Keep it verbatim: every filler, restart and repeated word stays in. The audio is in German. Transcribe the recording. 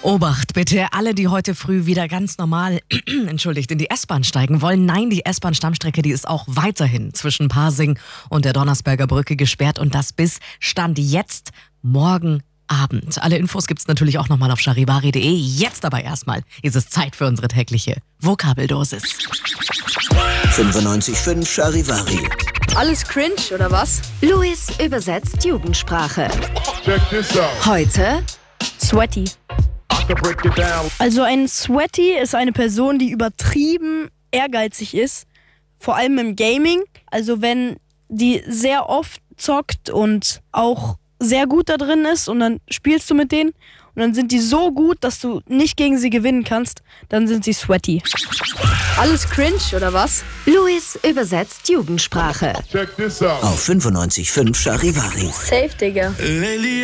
Obacht bitte, alle, die heute früh wieder ganz normal, entschuldigt, in die S-Bahn steigen wollen. Nein, die S-Bahn-Stammstrecke, die ist auch weiterhin zwischen Pasing und der Donnersberger Brücke gesperrt und das bis Stand jetzt morgen Abend. Alle Infos gibt's natürlich auch nochmal auf charivari punkt de. Jetzt aber erstmal ist es Zeit für unsere tägliche Vokabeldosis. fünfundneunzig Komma fünf Charivari. Alles cringe, oder was? Luis übersetzt Jugendsprache. Check this out. Heute Sweaty. I can break it down. Also ein Sweaty ist eine Person, die übertrieben ehrgeizig ist. Vor allem im Gaming. Also wenn die sehr oft zockt und auch sehr gut da drin ist und dann spielst du mit denen und dann sind die so gut, dass du nicht gegen sie gewinnen kannst, dann sind sie sweaty. Alles cringe, oder was? Luis übersetzt Jugendsprache. Check this out. Auf fünfundneunzig Komma fünf Charivari. Safe, Digga.